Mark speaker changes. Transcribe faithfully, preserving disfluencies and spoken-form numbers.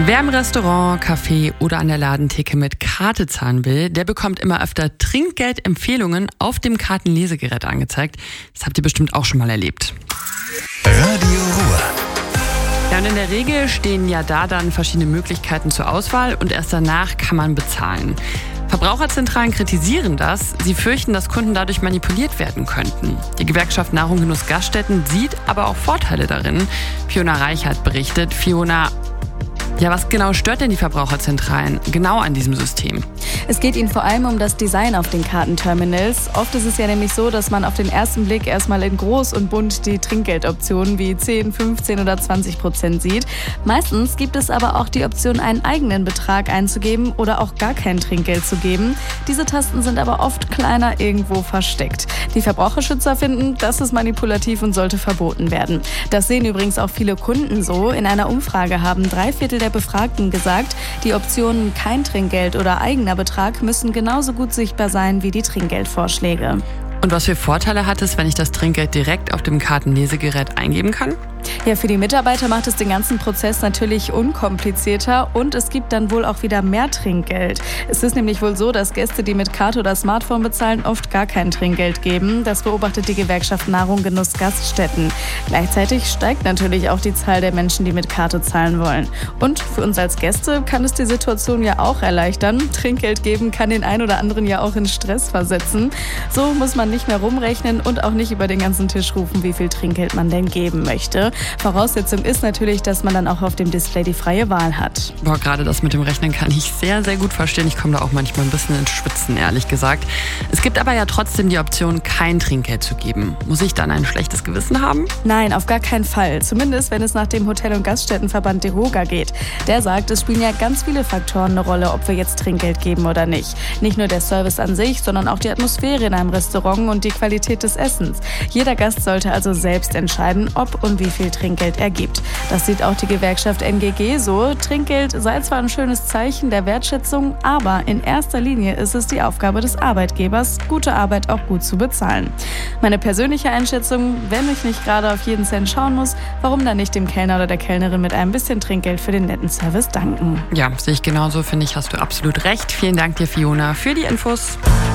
Speaker 1: Wer im Restaurant, Café oder an der Ladentheke mit Karte zahlen will, der bekommt immer öfter Trinkgeldempfehlungen auf dem Kartenlesegerät angezeigt. Das habt ihr bestimmt auch schon mal erlebt.
Speaker 2: Radio Ruhr.
Speaker 1: Ja, und in der Regel stehen ja da dann verschiedene Möglichkeiten zur Auswahl und erst danach kann man bezahlen. Verbraucherzentralen kritisieren das. Sie fürchten, dass Kunden dadurch manipuliert werden könnten. Die Gewerkschaft Nahrung Genuss Gaststätten sieht aber auch Vorteile darin. Fiona Reichert berichtet. Fiona, ja, was genau stört denn die Verbraucherzentralen genau an diesem System?
Speaker 3: Es geht ihnen vor allem um das Design auf den Kartenterminals. Oft ist es ja nämlich so, dass man auf den ersten Blick erstmal in groß und bunt die Trinkgeldoptionen wie zehn, fünfzehn oder zwanzig Prozent sieht. Meistens gibt es aber auch die Option, einen eigenen Betrag einzugeben oder auch gar kein Trinkgeld zu geben. Diese Tasten sind aber oft kleiner irgendwo versteckt. Die Verbraucherschützer finden, das ist manipulativ und sollte verboten werden. Das sehen übrigens auch viele Kunden so. In einer Umfrage haben drei Viertel der Befragten gesagt, die Optionen kein Trinkgeld oder eigener Betrag müssen genauso gut sichtbar sein wie die Trinkgeldvorschläge.
Speaker 1: Und was für Vorteile hat es, wenn ich das Trinkgeld direkt auf dem Kartenlesegerät eingeben kann?
Speaker 3: Ja, für die Mitarbeiter macht es den ganzen Prozess natürlich unkomplizierter und es gibt dann wohl auch wieder mehr Trinkgeld. Es ist nämlich wohl so, dass Gäste, die mit Karte oder Smartphone bezahlen, oft gar kein Trinkgeld geben. Das beobachtet die Gewerkschaft Nahrung Genuss Gaststätten. Gleichzeitig steigt natürlich auch die Zahl der Menschen, die mit Karte zahlen wollen. Und für uns als Gäste kann es die Situation ja auch erleichtern. Trinkgeld geben kann den einen oder anderen ja auch in Stress versetzen. So muss man nicht mehr rumrechnen und auch nicht über den ganzen Tisch rufen, wie viel Trinkgeld man denn geben möchte. Voraussetzung ist natürlich, dass man dann auch auf dem Display die freie Wahl hat.
Speaker 1: Boah, gerade das mit dem Rechnen kann ich sehr, sehr gut verstehen. Ich komme da auch manchmal ein bisschen ins Schwitzen, ehrlich gesagt. Es gibt aber ja trotzdem die Option, kein Trinkgeld zu geben. Muss ich dann ein schlechtes Gewissen haben?
Speaker 3: Nein, auf gar keinen Fall. Zumindest, wenn es nach dem Hotel- und Gaststättenverband DEHOGA geht. Der sagt, es spielen ja ganz viele Faktoren eine Rolle, ob wir jetzt Trinkgeld geben oder nicht. Nicht nur der Service an sich, sondern auch die Atmosphäre in einem Restaurant und die Qualität des Essens. Jeder Gast sollte also selbst entscheiden, ob und wie viel Trinkgeld er gibt. Das sieht auch die Gewerkschaft N G G so. Trinkgeld sei zwar ein schönes Zeichen der Wertschätzung, aber in erster Linie ist es die Aufgabe des Arbeitgebers, gute Arbeit auch gut zu bezahlen. Meine persönliche Einschätzung, wenn ich nicht gerade auf jeden Cent schauen muss, warum dann nicht dem Kellner oder der Kellnerin mit einem bisschen Trinkgeld für den netten Service danken?
Speaker 1: Ja, sehe ich genauso, finde ich, hast du absolut recht. Vielen Dank dir, Fiona, für die Infos.